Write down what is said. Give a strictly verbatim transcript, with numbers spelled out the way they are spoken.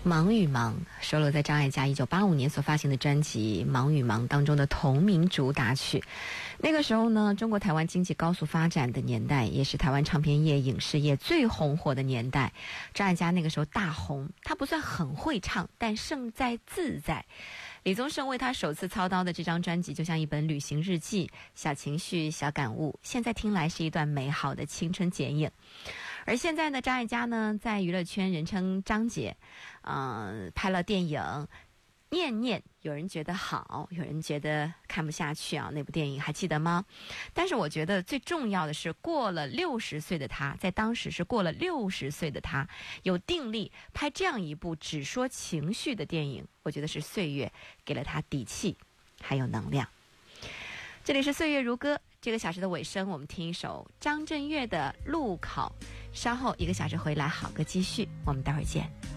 忙与忙收录在张艾嘉一九八五年所发行的专辑《忙与忙》当中的同名主打曲。那个时候呢，中国台湾经济高速发展的年代，也是台湾唱片业、影视业最红火的年代。张艾嘉那个时候大红，他不算很会唱，但胜在自在。李宗盛为他首次操刀的这张专辑就像一本旅行日记，小情绪、小感悟，现在听来是一段美好的青春剪影。而现在呢，张艾嘉呢在娱乐圈人称张姐，嗯、呃，拍了电影《念念》，有人觉得好，有人觉得看不下去啊，那部电影还记得吗？但是我觉得最重要的是，过了六十岁的他，在当时是过了六十岁的他，有定力拍这样一部只说情绪的电影，我觉得是岁月给了他底气，还有能量。这里是岁月如歌，这个小时的尾声，我们听一首张震岳的《路考》。稍后一个小时回来，好歌继续，我们待会儿见。